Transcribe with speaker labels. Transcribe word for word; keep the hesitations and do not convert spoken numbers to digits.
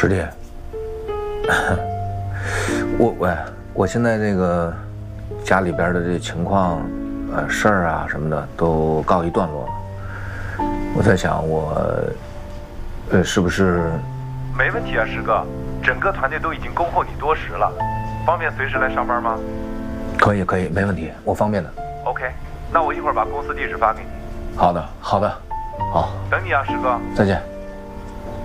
Speaker 1: 师弟，我喂，我现在这个家里边的这情况，呃，事儿啊什么的都告一段落了。我在想我，呃，是不是？
Speaker 2: 没问题啊，师哥，整个团队都已经恭候你多时了，方便随时来上班吗？
Speaker 1: 可以，可以，没问题，我方便的。
Speaker 2: OK， 那我一会儿把公司地址发给你。
Speaker 1: 好的，好的，好，
Speaker 2: 等你啊，师哥。
Speaker 1: 再见。